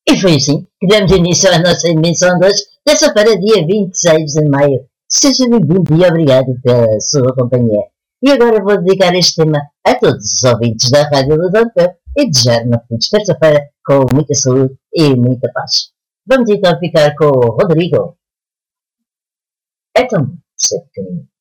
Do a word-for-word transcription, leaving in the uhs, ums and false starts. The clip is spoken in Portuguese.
E foi assim que demos início à nossa emissão de hoje, terça-feira, dia vinte e seis de maio. Seja bem-vindo e obrigado pela sua companhia. E agora vou dedicar este tema a todos os ouvintes da Rádio do Dompeu e desejar uma feliz terça-feira com muita saúde e muita paz. Vamos então ficar com o Rodrigo. É tão bom ser pequenino.